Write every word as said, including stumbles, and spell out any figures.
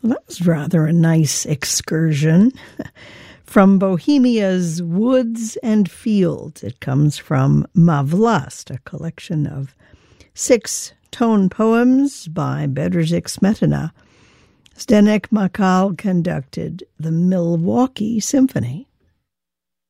Well, that was rather a nice excursion from Bohemia's Woods and Fields. It comes from Ma Vlast, a collection of six tone poems by Bedřich Smetana. Zdeněk Makal conducted the Milwaukee Symphony.